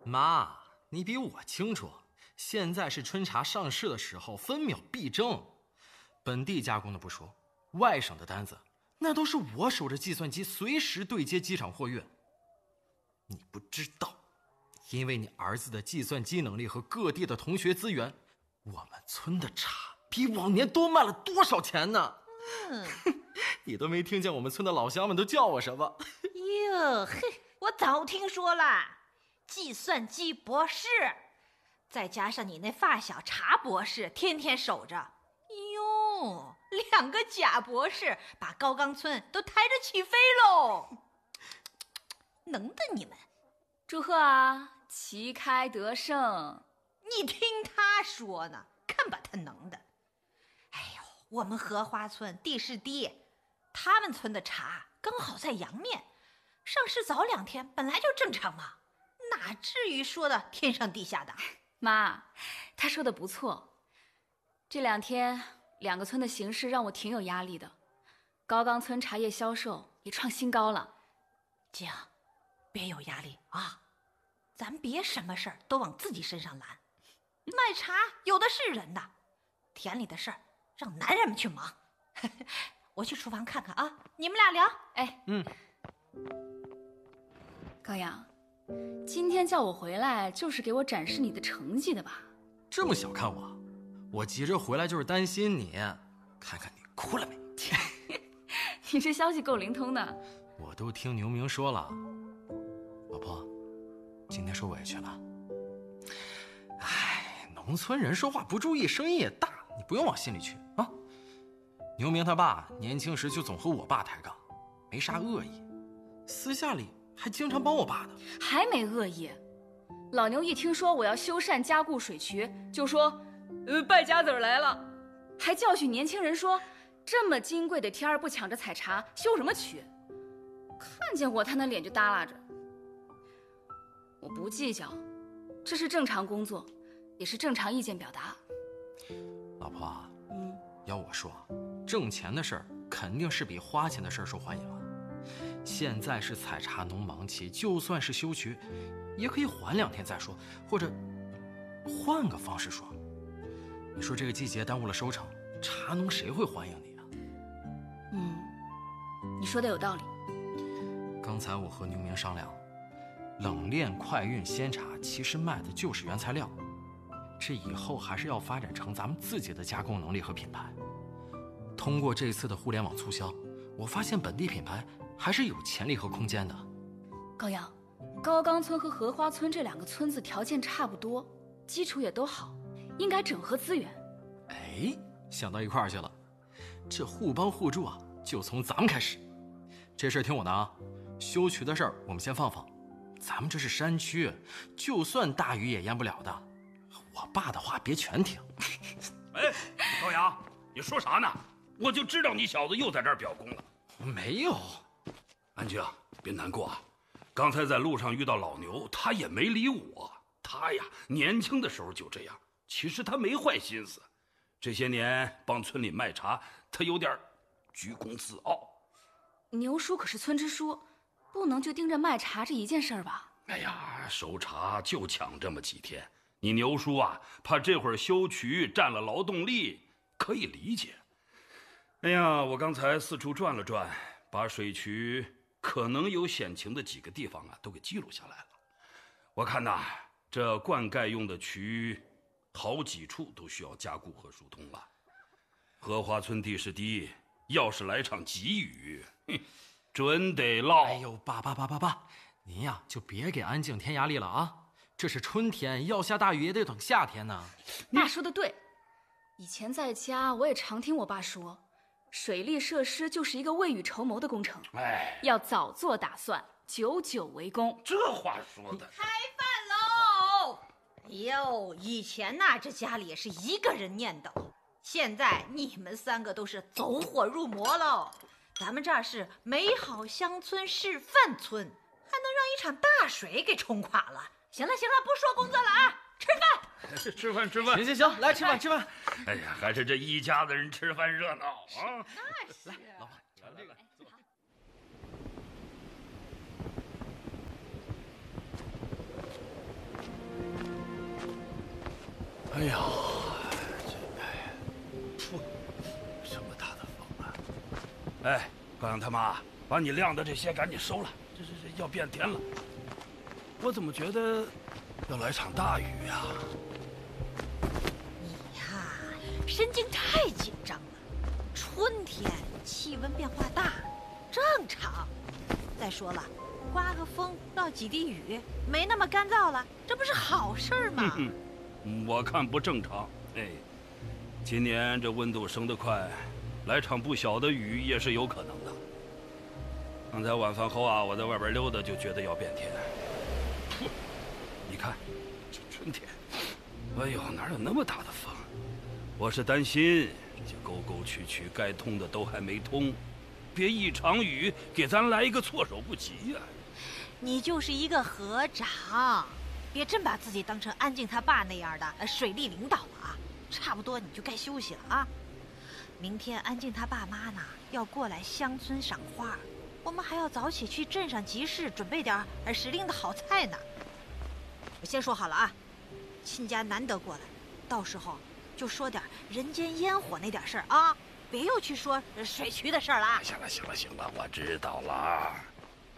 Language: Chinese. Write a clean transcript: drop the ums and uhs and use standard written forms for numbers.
妈，你比我清楚，现在是春茶上市的时候，分秒必争。本地加工的不说，外省的单子那都是我守着计算机随时对接机场货运。你不知道，因为你儿子的计算机能力和各地的同学资源，我们村的茶比往年多卖了多少钱呢？你都没听见我们村的老乡们都叫我什么？ 哟嘿，我早听说了，计算机博士，再加上你那发小茶博士天天守着，哟，2个假博士把高岗村都抬着起飞喽！能的你们！ 祝贺啊，旗开得胜！ 你听他说呢，看把他能的！哎呦，我们荷花村地势低，他们村的茶刚好在阳面，上市早2天本来就正常嘛，哪至于说的天上地下的？ 妈，他说的不错。这2天2个村的形势让我挺有压力的，高岗村茶叶销售也创新高了。 静，别有压力啊，咱别什么事儿都往自己身上揽。卖茶有的是人的，田里的事儿让男人们去忙。我去厨房看看啊，你们俩聊。 哎，高阳，今天叫我回来就是给我展示你的成绩的吧？ 这么小看我？我急着回来就是担心你，看看你哭了没？ 你这消息够灵通的。 我都听牛明说了，老婆，今天受委屈了。哎，农村人说话不注意，声音也大，你不用往心里去啊。牛明他爸年轻时就总和我爸抬杠，没啥恶意，私下里还经常帮我爸呢。 还没恶意，老牛一听说我要修缮加固水渠，就说败家子儿来了，还教训年轻人说，这么金贵的天儿不抢着采茶，修什么渠？看见我他那脸就耷拉着。我不计较，这是正常工作，也是正常意见表达。 老婆啊，要我说，挣钱的事儿肯定是比花钱的事儿受欢迎啊。现在是采茶农忙期，就算是修渠，也可以缓2天再说，或者换个方式说。你说这个季节耽误了收成，茶农谁会欢迎你啊？ 你说的有道理。 刚才我和牛明商量，冷链快运鲜茶其实卖的就是原材料，这以后还是要发展成咱们自己的加工能力和品牌。通过这次的互联网促销，我发现本地品牌还是有潜力和空间的。 高阳，高岗村和荷花村这2个村子条件差不多，基础也都好，应该整合资源。 哎，想到一块儿去了，这互帮互助啊，就从咱们开始。这事儿听我的啊，修渠的事儿我们先放放，咱们这是山区，就算大雨也淹不了的。我爸的话别全听。 哎，高阳，你说啥呢？我就知道你小子又在这儿表功了。 没有。 安静，别难过啊。刚才在路上遇到老牛，他也没理我。他呀，年轻的时候就这样。其实他没坏心思，这些年帮村里卖茶，他有点居功自傲。 牛叔可是村支书，不能就盯着卖茶这一件事儿吧？ 哎呀，收茶就抢这么几天，你牛叔啊，怕这会儿修渠占了劳动力，可以理解。哎呀，我刚才四处转了转，把水渠可能有险情的几个地方啊，都给记录下来了。我看呐，这灌溉用的渠，好几处都需要加固和疏通了。荷花村地势低，要是来场急雨，准得涝。 哎呦，爸，您呀就别给安静添压力了啊！这是春天，要下大雨也得等夏天呢。 爸说的对，以前在家我也常听我爸说，水利设施就是一个未雨绸缪的工程，要早做打算，久久为功。 这话说的。 开饭喽！哎呦，以前呐，这家里也是一个人念叨，现在你们3个都是走火入魔喽。咱们这儿是美好乡村示范村，还能让一场大水给冲垮了。行了，不说工作了啊，吃饭。 吃饭。 行，来吃饭。 哎呀，还是这一家子人吃饭热闹啊！ 那是。 来，老婆，尝这个。 呀，什么大的风啊！哎，高阳他妈，把你晾的这些赶紧收了，这要变天了。我怎么觉得要来场大雨呀？ 你呀，神经太紧张了。春天气温变化大，正常。再说了，刮个风，落几滴雨，没那么干燥了，这不是好事吗？ 我看不正常。哎，今年这温度升得快，来场不小的雨也是有可能的。刚才晚饭后啊，我在外边溜达，就觉得要变天。你看，这春天，哎呦，哪有那么大的风？我是担心这些沟沟渠渠该通的都还没通，别一场雨给咱来一个措手不及呀！ 你就是一个河长，别真把自己当成安静他爸那样的水利领导了啊！差不多你就该休息了啊！明天安静他爸妈呢要过来乡村赏花，我们还要早起去镇上集市准备点时令的好菜呢。我先说好了啊，亲家难得过来，到时候就说点人间烟火那点事儿啊，别又去说水渠的事儿了。 行了，我知道了。